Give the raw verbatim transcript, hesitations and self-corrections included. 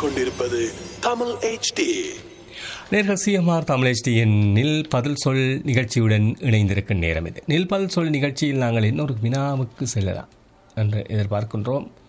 கேட்டுக்கொண்டிருப்பது Tamil H D. நேர்கள் CMR Tamil ஹெச்டியின் நில் பதில் சொல் நிகழ்ச்சியுடன் இணைந்திருக்கும் நேரம் இது. நில் பதில் சொல் நிகழ்ச்சியில் நாங்கள் இன்னொரு வினாவுக்கு செல்லலாம் என்று எதிர்பார்க்கின்றோம்.